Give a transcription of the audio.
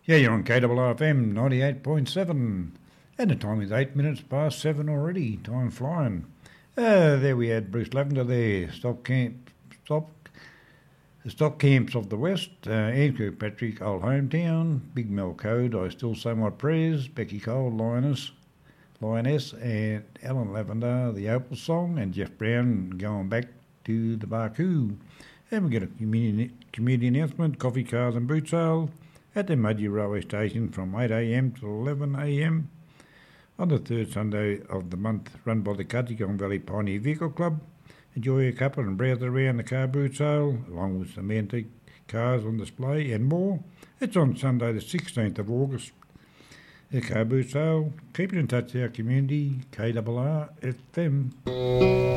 Yeah, you're on KRFM 98.7. And the time is 8 minutes past 7 already. Time flying. There we had Bruce Lavender there. The stock camps of the West. Andrew Patrick, Old Hometown. Big Mel Code, I Still Say My Prayers. Becky Cole, Lioness. And Alan Lavender, The Opal Song. And Jeff Brown going back to the Barcoo. And we get a community announcement. Coffee, cars and boot sale at the Mudgee Railway Station from 8am to 11am on the third Sunday of the month, run by the Cuttingong Valley Pioneer Vehicle Club. Enjoy a couple and browse around the car boot sale, along with some antique cars on display and more. It's on Sunday the 16th of August. The car boot sale. Keep it in touch with our community, KRRFM.